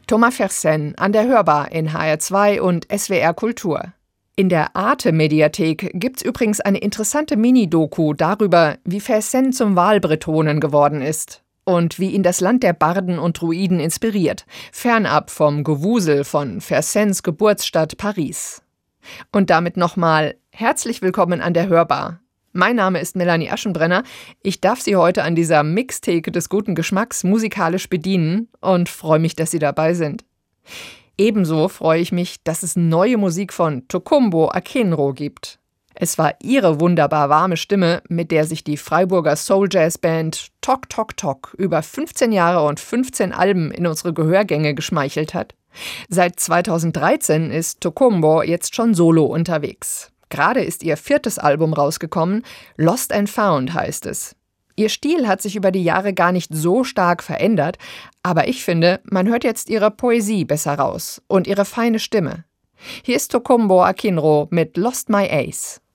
Thomas Fersen an der Hörbar in HR2 und SWR Kultur. In der Arte-Mediathek gibt's übrigens eine interessante Mini-Doku darüber, wie Fersen zum Wahlbretonen geworden ist und wie ihn das Land der Barden und Druiden inspiriert, fernab vom Gewusel von Fersens Geburtsstadt Paris. Und damit nochmal herzlich willkommen an der Hörbar. Mein Name ist Melanie Aschenbrenner. Ich darf Sie heute an dieser Mixtheke des guten Geschmacks musikalisch bedienen und freue mich, dass Sie dabei sind. Ebenso freue ich mich, dass es neue Musik von Tokumbo Akinro gibt. Es war ihre wunderbar warme Stimme, mit der sich die Freiburger Soul-Jazz-Band Tok Tok Tok über 15 Jahre und 15 Alben in unsere Gehörgänge geschmeichelt hat. Seit 2013 ist Tokumbo jetzt schon solo unterwegs. Gerade ist ihr 4. Album rausgekommen, Lost and Found heißt es. Ihr Stil hat sich über die Jahre gar nicht so stark verändert, aber ich finde, man hört jetzt ihre Poesie besser raus und ihre feine Stimme. Hier ist Tokumbo Akinro mit Lost My Ace.